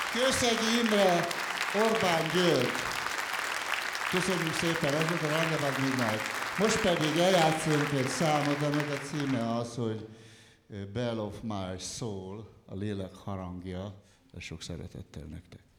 Kőszegi Imre, Orbán György. Köszönjük szépen, ez volt a Rangevad Midnight. Most pedig eljátszunk egy számot, aminek a címe az, hogy Bell of My Soul, a lélek harangja. Sok szeretettel nektek.